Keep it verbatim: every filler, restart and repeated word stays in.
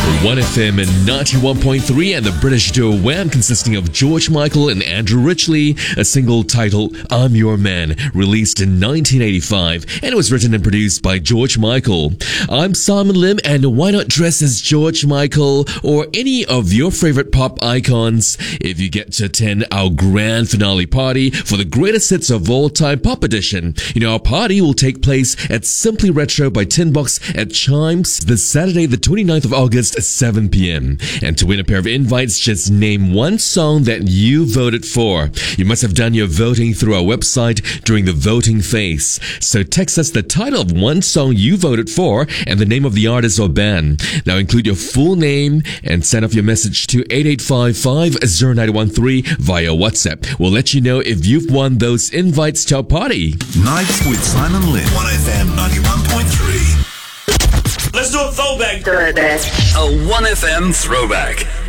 one F M and ninety-one point three, and the British duo Wham, consisting of George Michael and Andrew Ridgeley, a single titled I'm Your Man, released in nineteen eighty-five, and it was written and produced by George Michael. I'm Simon Lim, and why not dress as George Michael or any of your favorite pop icons if you get to attend our grand finale party for the greatest hits of all time pop edition. You know, our party will take place at Simply Retro by Tin Box at Chimes this Saturday, the twenty-ninth of August at seven p.m. And to win a pair of invites, just name one song that you voted for. You must have done your voting through our website during the voting phase. So text us the title of one song you voted for and the name of the artist or band. Now include your full name and send off your message to eight eight five five zero nine one three via WhatsApp. We'll let you know if you've won those invites to our party. Nights with Simon Lim. one F M ninety-one point three. Let's do a throwback. Throwback. A one F M throwback.